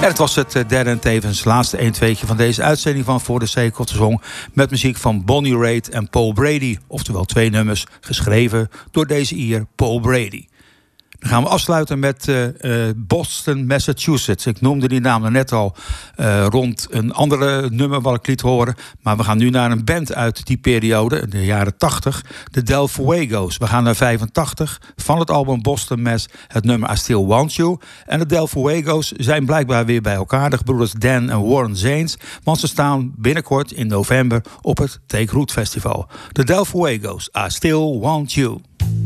En het was het derde en tevens laatste 1-2'tje van deze uitzending van Voor de Sake of the Song, met muziek van Bonnie Raitt en Paul Brady. Oftewel 2 nummers geschreven door deze Ier Paul Brady. Dan gaan we afsluiten met Boston, Massachusetts. Ik noemde die naam net al rond een andere nummer wat ik liet horen. Maar we gaan nu naar een band uit die periode, de jaren 80. De Del Fuegos. We gaan naar 85 van het album Boston, Mass. Het nummer I Still Want You. En de Del Fuegos zijn blijkbaar weer bij elkaar. De gebroeders Dan en Warren Zanes. Want ze staan binnenkort in november op het Take Root Festival. De Del Fuegos, I Still Want You.